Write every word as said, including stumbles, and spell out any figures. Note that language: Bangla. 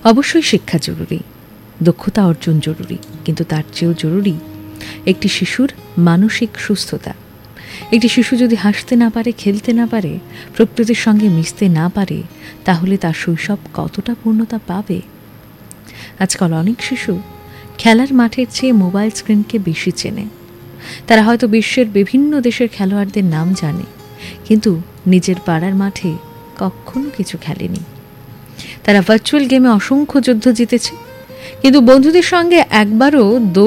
অবশ্যই শিক্ষা জরুরি, দক্ষতা অর্জন জরুরি, কিন্তু তার চেয়েও জরুরি একটি শিশুর মানসিক সুস্থতা। একটি শিশু যদি হাসতে না পারে, খেলতে না পারে, প্রকৃতির সঙ্গে মিশতে না পারে, তাহলে তার শৈশব কতটা পূর্ণতা পাবে? আজকাল অনেক শিশু খেলার মাঠের চেয়ে মোবাইল স্ক্রিনকে বেশি চেনে। তারা হয়তো বিশ্বের বিভিন্ন দেশের খেলোয়াড়দের নাম জানে, কিন্তু নিজের পাড়ার মাঠে কখনো কিছু খেলেনি। তারা ভার্চুয়াল গেমে অসংখ্য যুদ্ধ জিতেছে, কিন্তু বন্ধুদের সঙ্গে একবারও